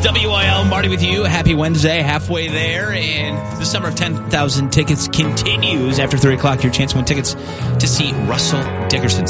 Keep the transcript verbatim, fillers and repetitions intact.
W I L, Marty with you. Happy Wednesday, halfway there. And the summer of ten thousand tickets continues. After three o'clock, your chance to win tickets to see Russell Dickerson.